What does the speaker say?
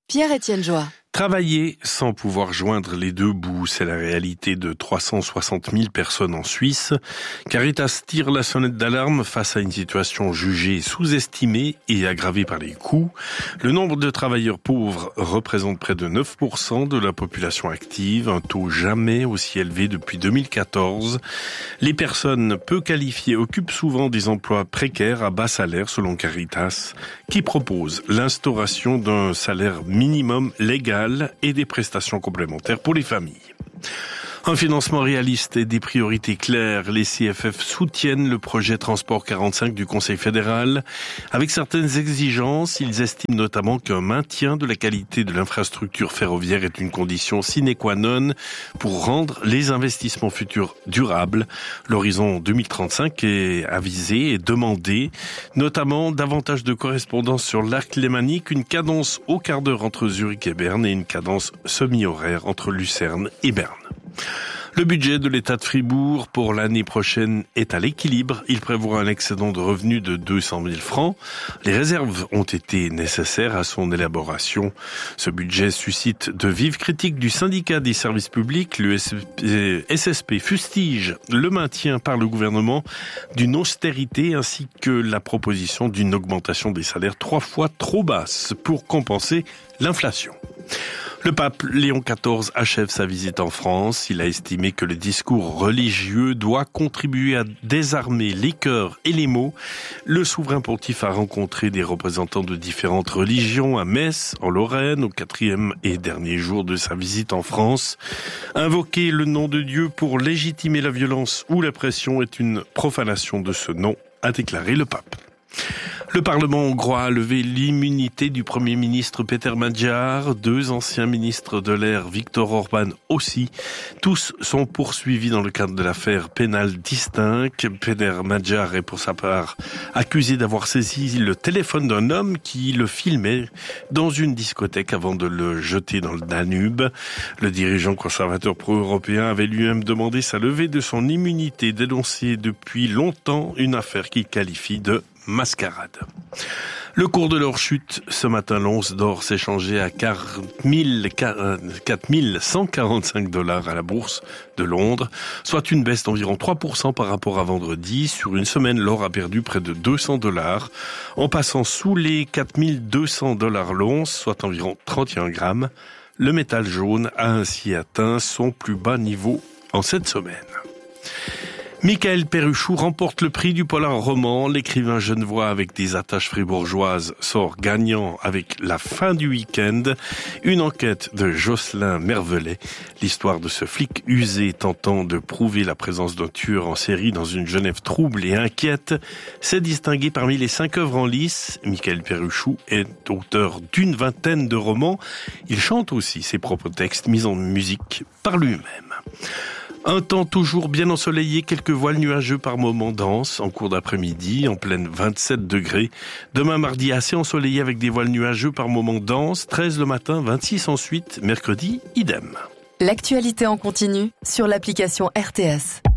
Pierre-Étienne Joie. Travailler sans pouvoir joindre les deux bouts, c'est la réalité de 360 000 personnes en Suisse. Caritas tire la sonnette d'alarme face à une situation jugée sous-estimée et aggravée par les coûts. Le nombre de travailleurs pauvres représente près de 9% de la population active, un taux jamais aussi élevé depuis 2014. Les personnes peu qualifiées occupent souvent des emplois précaires à bas salaire selon Caritas, qui propose l'instauration d'un salaire minimum légal et des prestations complémentaires pour les familles. Un financement réaliste et des priorités claires, les CFF soutiennent le projet Transport 45 du Conseil fédéral. Avec certaines exigences, ils estiment notamment qu'un maintien de la qualité de l'infrastructure ferroviaire est une condition sine qua non pour rendre les investissements futurs durables. L'horizon 2035 est avisé et demandé, notamment davantage de correspondance sur l'arc lémanique, une cadence au quart d'heure entre Zurich et Berne et une cadence semi-horaire entre Lucerne et Berne. Le budget de l'État de Fribourg pour l'année prochaine est à l'équilibre. Il prévoit un excédent de revenus de 200 000 francs. Les réserves ont été nécessaires à son élaboration. Ce budget suscite de vives critiques du syndicat des services publics. Le SSP fustige le maintien par le gouvernement d'une austérité ainsi que la proposition d'une augmentation des salaires 3 fois trop basse pour compenser l'inflation. Le pape Léon XIV achève sa visite en France. Il a estimé que le discours religieux doit contribuer à désarmer les cœurs et les mots. Le souverain pontife a rencontré des représentants de différentes religions à Metz, en Lorraine, au 4e et dernier jour de sa visite en France. Invoquer le nom de Dieu pour légitimer la violence ou la pression est une profanation de ce nom, a déclaré le pape. Le Parlement hongrois a levé l'immunité du Premier ministre Péter Magyar, 2 anciens ministres de l'ère Viktor Orban aussi. Tous sont poursuivis dans le cadre de l'affaire pénale distincte. Péter Magyar est pour sa part accusé d'avoir saisi le téléphone d'un homme qui le filmait dans une discothèque avant de le jeter dans le Danube. Le dirigeant conservateur pro-européen avait lui-même demandé sa levée de son immunité, dénoncé depuis longtemps une affaire qu'il qualifie de mascarade. Le cours de l'or chute. Ce matin, l'once d'or s'est changé à 4 145 $ à la bourse de Londres, soit une baisse d'environ 3% par rapport à vendredi. Sur une semaine, l'or a perdu près de 200 $, en passant sous les 4 200 $ l'once, soit environ 31 grammes. Le métal jaune a ainsi atteint son plus bas niveau en cette semaine. Michael Perruchou remporte le prix du polar roman. L'écrivain genevois avec des attaches fribourgeoises sort gagnant avec La fin du week-end. Une enquête de Jocelyn Mervelet. L'histoire de ce flic usé tentant de prouver la présence d'un tueur en série dans une Genève trouble et inquiète s'est distingué parmi les 5 œuvres en lice. Michael Perruchou est auteur d'une 20aine de romans. Il chante aussi ses propres textes mis en musique par lui-même. Un temps toujours bien ensoleillé, quelques voiles nuageux par moments denses en cours d'après-midi, en pleine 27 degrés. Demain mardi assez ensoleillé avec des voiles nuageux par moments denses, 13 le matin, 26 ensuite, mercredi, idem. L'actualité en continu sur l'application RTS.